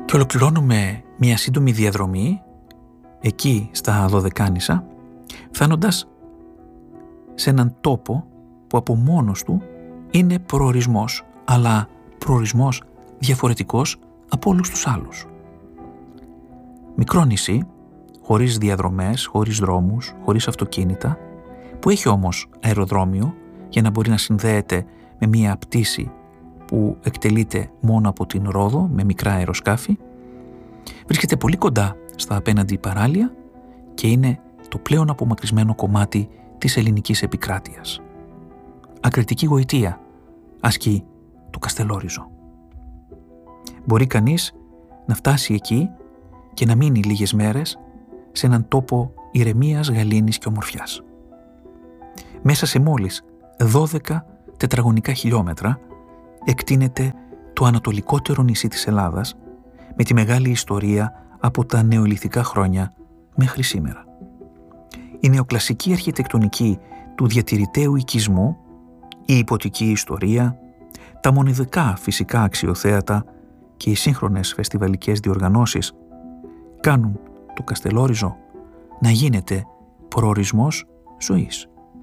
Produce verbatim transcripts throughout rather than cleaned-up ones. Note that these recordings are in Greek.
Και ολοκληρώνουμε μια σύντομη διαδρομή εκεί στα Δωδεκάνησα, φτάνοντας σε έναν τόπο που από μόνος του είναι προορισμός, αλλά προορισμός διαφορετικός από όλους τους άλλους. Μικρό νησί, χωρίς διαδρομές, χωρίς δρόμους, χωρίς αυτοκίνητα, που έχει όμως αεροδρόμιο για να μπορεί να συνδέεται με μια πτήση που εκτελείται μόνο από την Ρόδο με μικρά αεροσκάφη. Βρίσκεται πολύ κοντά στα απέναντι παράλια και είναι το πλέον απομακρυσμένο κομμάτι της ελληνικής επικράτειας. Ακριτική γοητεία ασκεί το Καστελόριζο. Μπορεί κανείς να φτάσει εκεί και να μείνει λίγες μέρες σε έναν τόπο ηρεμίας, γαλήνης και ομορφιάς. Μέσα σε μόλις δώδεκα τετραγωνικά χιλιόμετρα εκτείνεται το ανατολικότερο νησί της Ελλάδας με τη μεγάλη ιστορία από τα νεολιθικά χρόνια μέχρι σήμερα. Η νεοκλασική αρχιτεκτονική του διατηρηταίου οικισμού, η υποτική ιστορία, τα μοναδικά φυσικά αξιοθέατα και οι σύγχρονες φεστιβαλικές διοργανώσεις κάνουν το Καστελόριζο να γίνεται προορισμός ζωής.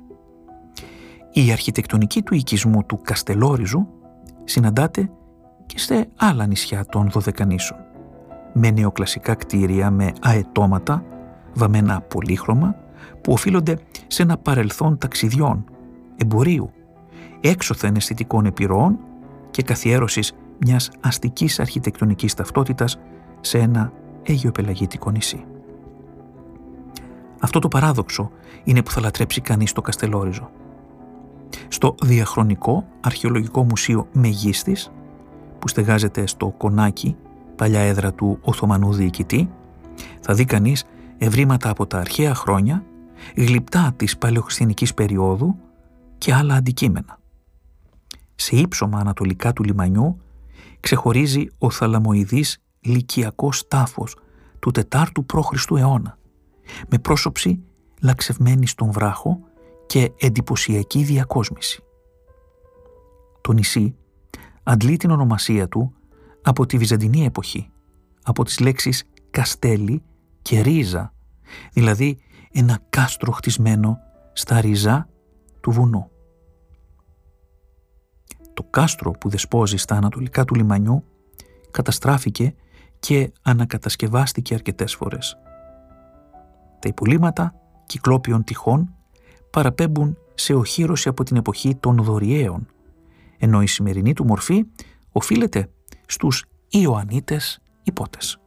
Η αρχιτεκτονική του οικισμού του Καστελόριζου συναντάται και σε άλλα νησιά των Δωδεκανήσων, με νεοκλασικά κτίρια με αετώματα βαμμένα πολύχρωμα που οφείλονται σε ένα παρελθόν ταξιδιών, εμπορίου, έξωθεν αισθητικών επιρροών και καθιέρωσης μιας αστικής αρχιτεκτονικής ταυτότητας σε ένα αιγιοπελαγίτικο νησί. Αυτό το παράδοξο είναι που θα λατρέψει κανείς το Καστελόριζο. Στο Διαχρονικό Αρχαιολογικό Μουσείο Μεγίστης, που στεγάζεται στο Κονάκι, παλιά έδρα του Οθωμανού διοικητή, θα δει κανείς ευρήματα από τα αρχαία χρόνια, γλυπτά της παλαιοχριστιανικής περίοδου και άλλα αντικείμενα. Σε ύψωμα ανατολικά του λιμανιού ξεχωρίζει ο θαλαμοειδής λυκιακός τάφος του τετάρτου π.Χ. αιώνα, με πρόσωψη λαξευμένη στον βράχο και εντυπωσιακή διακόσμηση. Το νησί αντλεί την ονομασία του από τη Βυζαντινή εποχή, από τις λέξεις καστέλι και ρίζα, δηλαδή ένα κάστρο χτισμένο στα ριζά του βουνού. Το κάστρο που δεσπόζει στα ανατολικά του λιμανιού καταστράφηκε και ανακατασκευάστηκε αρκετές φορές. Τα υπολείμματα κυκλόπιων τυχών παραπέμπουν σε οχύρωση από την εποχή των Δωριαίων, ενώ η σημερινή του μορφή οφείλεται στους Ιωαννίτες υπότες.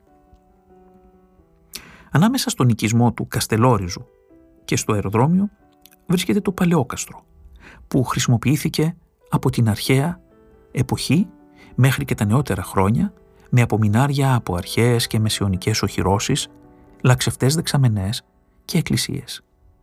Ανάμεσα στον οικισμό του Καστελόριζου και στο αεροδρόμιο βρίσκεται το Παλαιόκαστρο, που χρησιμοποιήθηκε από την αρχαία εποχή μέχρι και τα νεότερα χρόνια με απομεινάρια από αρχαίες και μεσαιωνικές οχυρώσεις, λαξευτές δεξαμενές και εκκλησίες.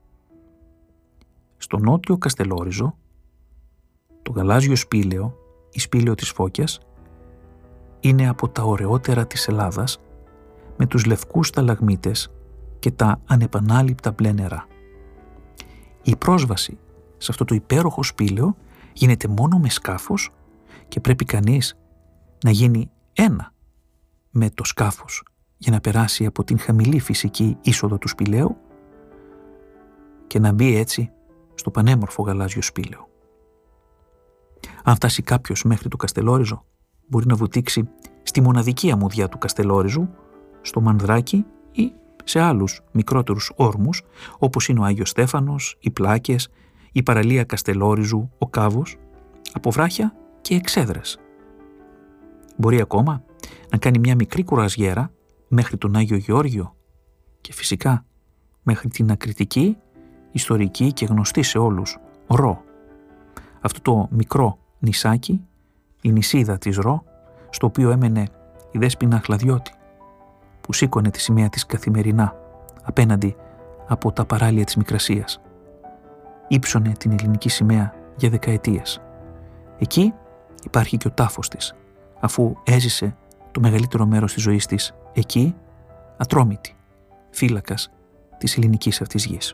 Στο νότιο Καστελόριζο, το γαλάζιο σπήλαιο, η σπήλαιο της Φώκιας, είναι από τα ωραιότερα της Ελλάδας, με τους λευκούς σταλαγμίτες και τα ανεπανάληπτα μπλε νερά. Η πρόσβαση σε αυτό το υπέροχο σπήλαιο γίνεται μόνο με σκάφος και πρέπει κανείς να γίνει ένα με το σκάφος για να περάσει από την χαμηλή φυσική είσοδο του σπηλαίου και να μπει έτσι στο πανέμορφο γαλάζιο σπήλαιο. Αν φτάσει κάποιος μέχρι το Καστελόριζο, μπορεί να βουτήξει στη μοναδική αμμουδιά του Καστελόριζου, στο Μανδράκι ή σε άλλους μικρότερους όρμους, όπως είναι ο Άγιος Στέφανος, οι Πλάκες, η παραλία Καστελόριζου, ο Κάβος, από βράχια και εξέδρες. Μπορεί ακόμα να κάνει μια μικρή κουραζιέρα μέχρι τον Άγιο Γεώργιο και φυσικά μέχρι την ακριτική, ιστορική και γνωστή σε όλους Ρο. Αυτό το μικρό νησάκι, η νησίδα της Ρο, στο οποίο έμενε η Δέσποινα Χλαδιώτη, που σήκωνε τη σημαία της καθημερινά απέναντι από τα παράλια της Μικρασίας. Ήψωνε την ελληνική σημαία για δεκαετίες. Εκεί υπάρχει και ο τάφος της, αφού έζησε το μεγαλύτερο μέρος της ζωής της εκεί, ατρόμητη, φύλακας της ελληνικής αυτής γης.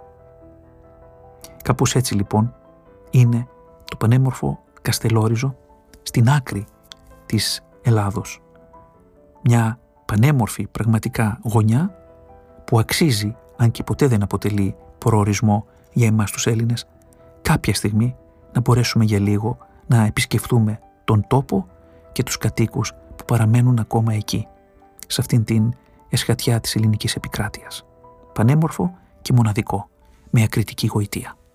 Κάπως έτσι λοιπόν είναι το πανέμορφο Καστελόριζο στην άκρη της Ελλάδος, μια πανέμορφη πραγματικά γωνιά που αξίζει, αν και ποτέ δεν αποτελεί προορισμό για εμάς τους Έλληνες, κάποια στιγμή να μπορέσουμε για λίγο να επισκεφθούμε τον τόπο και τους κατοίκους που παραμένουν ακόμα εκεί, σε αυτήν την εσχατιά της ελληνικής επικράτειας. Πανέμορφο και μοναδικό, με ακριτική γοητεία.